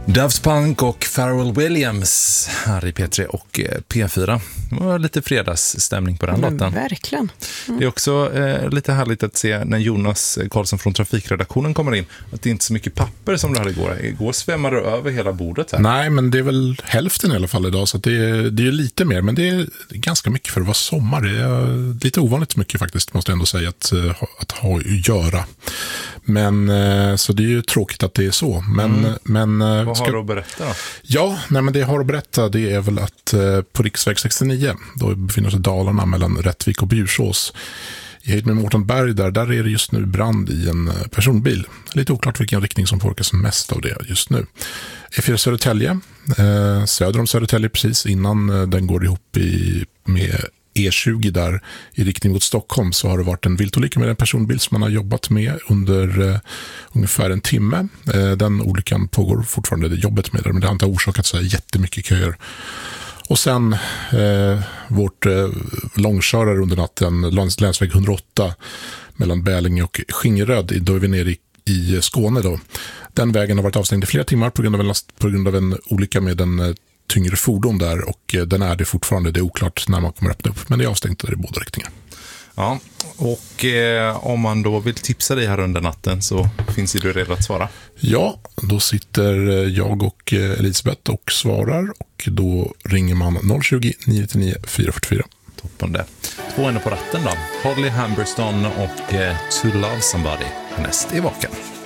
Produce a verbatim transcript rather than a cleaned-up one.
Daft Punk och Pharrell Williams här i P tre och P fyra. Det var lite fredagsstämning på den Men låten. Verkligen. Mm. Det är också eh, lite härligt att se när Jonas Karlsson från trafikredaktionen kommer in att det är inte så mycket papper som det hade igår. Igår svämmade det över hela bordet här. Nej, men det är väl hälften i alla fall idag, så att det, är, det är lite mer, men det är ganska mycket för att vara sommar. Det är lite ovanligt mycket faktiskt, måste jag ändå säga, att, att ha att göra. Men så det är ju tråkigt att det är så. Men, mm. men, Vad ska... har du att berätta då? Ja, nej, men det jag har att berätta det är väl att på riksväg sextionio, då befinner sig Dalarna mellan Rättvik och Bjursås, i höjd med Mårtenberg där, där är det just nu brand i en personbil. Lite oklart vilken riktning som påverkas mest av det just nu. E fyra Södertälje, eh, söder om Södertälje precis innan eh, den går ihop i, med E tjugo där i riktning mot Stockholm, så har det varit en viltolycka med en personbil som man har jobbat med under eh, ungefär en timme. Eh, den olyckan pågår fortfarande, det jobbet med det, men det har inte orsakat så jättemycket köer. Och sen eh, vårt eh, långkörare under natten, länsväg etthundraåtta mellan Bälinge och Skingeröd, då är vi nere i, i Skåne då. Den vägen har varit avstängd i flera timmar på grund av en, last, på grund av en olycka med en eh, tyngre fordon där, och eh, den är det fortfarande, det är oklart när man kommer öppna upp, men det är avstängt där i båda riktningar. Ja, och eh, om man då vill tipsa dig här under natten så finns ju du redo att svara. Ja, då sitter jag och Elisabeth och svarar, och då ringer man noll tjugo, nio nio nio, fyra fyra fyra. Toppen det. Två ändå på ratten då. Holly Humberstone och eh, To Love Somebody näst i vaken.